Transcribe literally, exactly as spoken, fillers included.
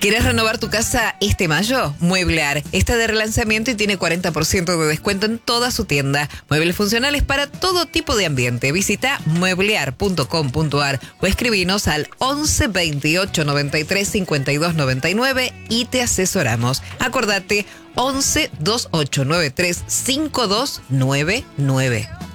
¿Quieres renovar tu casa este mayo? Mueblear está de relanzamiento y tiene cuarenta por ciento de descuento en toda su tienda. Muebles funcionales para todo tipo de ambiente. Visita mueblear punto com punto ar o escribinos al once veintiocho noventa y tres cincuenta y dos noventa y nueve y te asesoramos. Acordate, once veintiocho noventa y tres cincuenta y dos noventa y nueve.